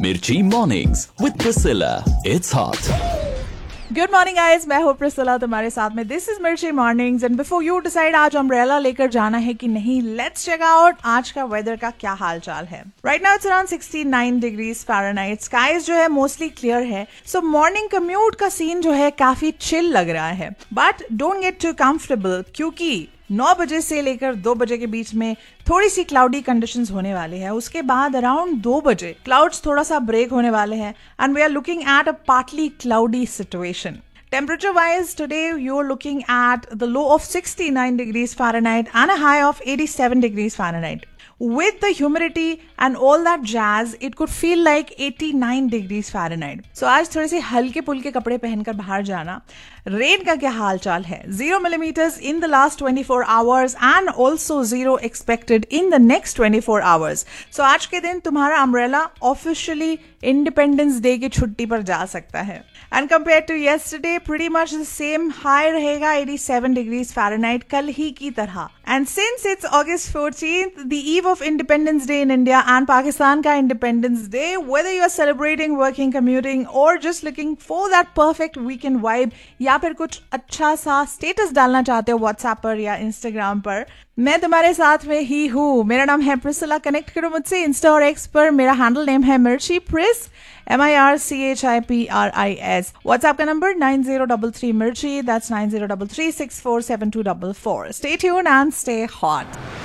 Mirchi Mornings with Priscilla. It's hot. Good morning guys, मैं हूँ Priscilla तुम्हारे साथ में. दिस इज मिर्ची mornings and before you decide आज अम्ब्रेला लेकर जाना है कि नहीं, लेट्स चेक आउट आज का वेदर का क्या हाल चाल है. Right now it's around 69 degrees Fahrenheit. Skies जो है मोस्टली क्लियर है. सो मॉर्निंग कम्यूट का सीन जो है काफी चिल लग रहा है. But don't get to comfortable क्योंकि 9 बजे से लेकर 2 बजे के बीच में थोड़ी सी क्लाउडी कंडीशंस होने वाली है. उसके बाद अराउंड 2 बजे क्लाउड्स थोड़ा सा ब्रेक होने वाले हैं and we are looking at a partly cloudy situation. Temperature wise, today you're looking at the low of 69 degrees Fahrenheit and a high of 87 degrees Fahrenheit. With the humidity and all that jazz, it could feel like 89 degrees Fahrenheit. So आज थोड़े से हल्के पुल्के कपड़े पहनकर बाहर जाना. Rain का क्या हाल चाल है? 0 millimeters in the last 24 hours and also 0 expected in the next 24 hours. So आज के दिन तुम्हारा अम्ब्रेला ऑफिशियली इंडिपेंडेंस डे की छुट्टी पर जा सकता है. And compared to yesterday, pretty much the same high रहेगा 87 degrees Fahrenheit कल ही की तरह. And since it's August 14th, the eve of Independence Day in India and Pakistan का Independence Day, whether you are celebrating, working, commuting or just looking for that perfect weekend vibe या फिर कुछ अच्छा सा status डालना चाहते हो WhatsApp पर या इंस्टाग्राम पर, मैं तुम्हारे साथ में ही हूँ. मेरा नाम है प्रिसिला. कनेक्ट करो मुझसे इंस्टा और एक्स पर. मेरा हैंडल नेम है मिर्ची प्रिस, MIRCHIPRIS. व्हाट्सएप का नंबर 9033 मिर्ची. That's 9033647244. Stay tuned and stay hot.